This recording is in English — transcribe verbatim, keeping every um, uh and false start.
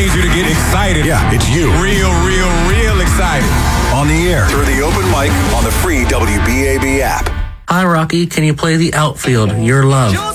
need you to get excited. Yeah, it's you. Real, real, real excited. On the air. Through the open mic on the free W B A B app. Hi, Rocky. Can you play the outfield? Your love.